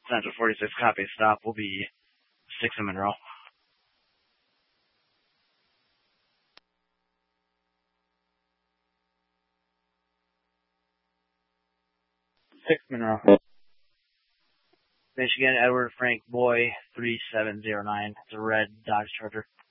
Central 46 copy. Stop will be 6 in Monroe. 6 Monroe. Michigan, Edward Frank Boy, 3709. It's a red Dodge Charger.